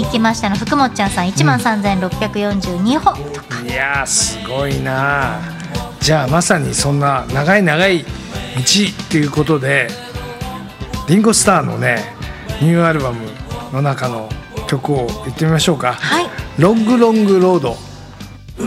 行きましたの福本ちゃんさん13,642歩とか、 いやすごいな。じゃあまさにそんな長い長い道ということで、リンゴスターのねニューアルバムの中の曲を言ってみましょうか。 はい、 ロングロングロード。